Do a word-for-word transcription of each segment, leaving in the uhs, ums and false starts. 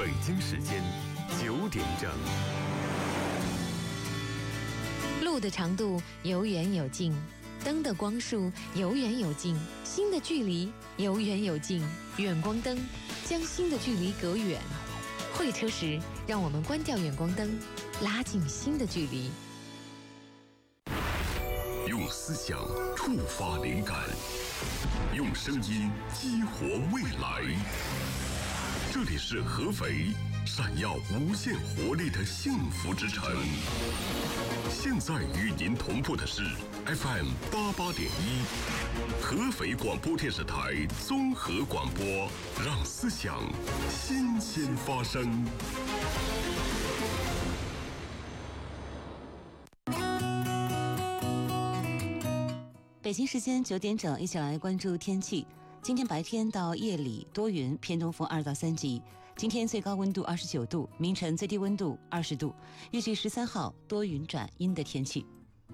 北京时间九点整。 路的长度有远有近，灯的光束有远有近，心的距离有远有近。远光灯将心的距离隔远。会车时，让我们关掉远光灯，拉近心的距离。 用思想触发灵感，用声音激活未来。这里是合肥闪耀无限活力的幸福之城。现在与您同步的是 F M 八八点一，合肥广播电视台综合广播，让思想新鲜发生。 北京时间九点整，一起来关注天气。今天白天到夜里多云，偏东风二到三级。今天最高温度二十九度，明晨最低温度二十度。预计十三号多云转阴的天气。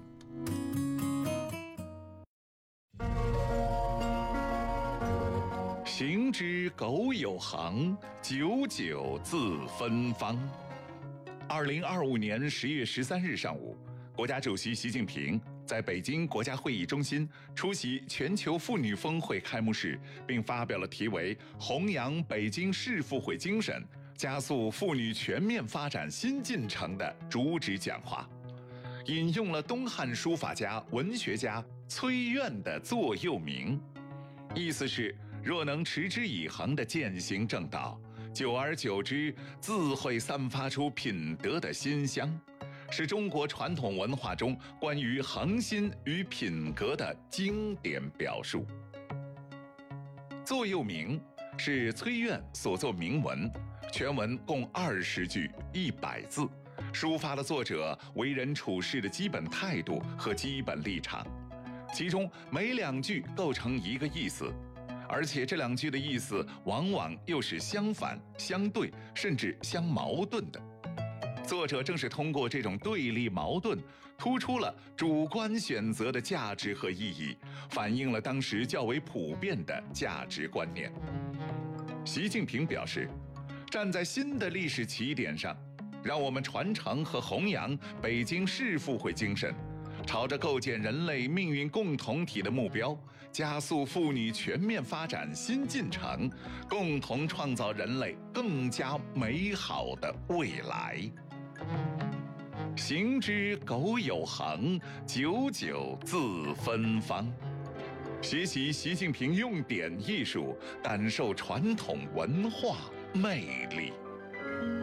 行之苟有行，久久自芬芳。二零二五年十月十三日上午，国家主席习近平在北京国家会议中心出席全球妇女峰会开幕式，并发表了题为“弘扬北京市妇会精神，加速妇女全面发展新进程”的主旨讲话，引用了东汉书法家、文学家崔苑的座右铭，意思是：若能持之以恒地践行正道，久而久之，自会散发出品德的馨香。是中国传统文化中关于恒心与品格的经典表述。座右铭是崔苑所作铭文，全文共二十句一百字，抒发了作者为人处事的基本态度和基本立场。其中每两句构成一个意思，而且这两句的意思往往又是相反、相对，甚至相矛盾的。作者正是通过这种对立矛盾，突出了主观选择的价值和意义，反映了当时较为普遍的价值观念。习近平表示，站在新的历史起点上，让我们传承和弘扬北京市妇会精神，朝着构建人类命运共同体的目标，加速妇女全面发展新进程，共同创造人类更加美好的未来。行之苟有行，久久自芬芳。学习习近平用典艺术，感受传统文化魅力。